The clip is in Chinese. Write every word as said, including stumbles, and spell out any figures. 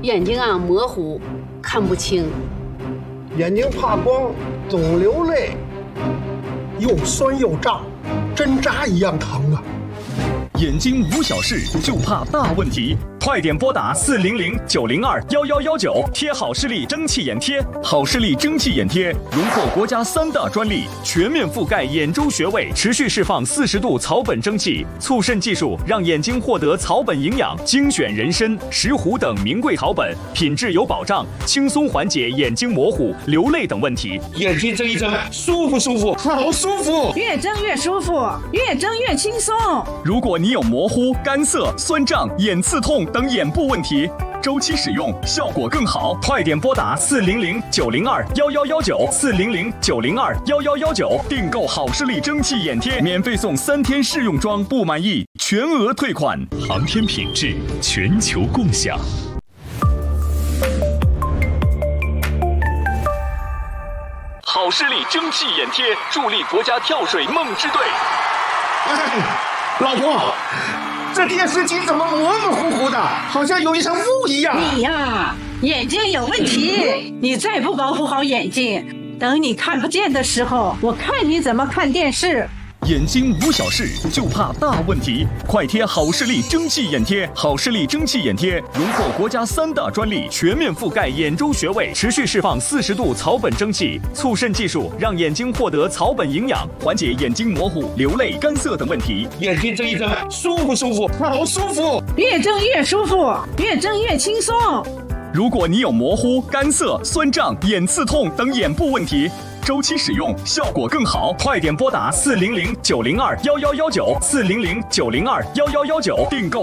眼睛啊模糊，看不清， 眼睛怕光，总流泪， 又酸又胀，针扎一样疼啊！ 眼睛无小事，就怕大问题。快点拨打四零零九零二幺幺幺九，贴好视力蒸汽眼贴。好视力蒸汽眼贴荣获国家三大专利，全面覆盖眼周穴位，持续释放四十度草本蒸汽，促渗技术让眼睛获得草本营养，精选人参、石斛等名贵草本，品质有保障，轻松缓解眼睛模糊、流泪等问题。 眼睛睁一睁，舒服舒服，好舒服， 越睁越舒服，越睁越轻松。 如果你有模糊、干涩、酸胀、眼刺痛等眼部问题，周期使用效果更好，快点拨打四零零九零二幺幺幺九四零零九零二幺幺幺九订购好视力蒸汽眼贴，免费送三天试用装，不满意全额退款。航天品质，全球共享。好视力蒸汽眼贴助力国家跳水梦之队。 哎，老婆，这电视机怎么模模糊糊的，好像有一层雾一样？ 你呀，眼睛有问题，你再不保护好眼睛，等你看不见的时候，我看你怎么看电视。 眼睛无小事，就怕大问题。快贴好视力蒸汽眼贴，好视力蒸汽眼贴荣获国家三大专利，全面覆盖眼周穴位，持续释放四十度草本蒸汽，促渗技术让眼睛获得草本营养，缓解眼睛模糊、流泪、干涩等问题。 眼睛睁一睁，舒服舒服，好舒服， 越睁越舒服，越睁越轻松。 如果你有模糊、干涩、酸胀、眼刺痛等眼部问题，周期使用效果更好，快点拨打四零零九零二幺幺幺九四零零九零二幺幺幺九订购。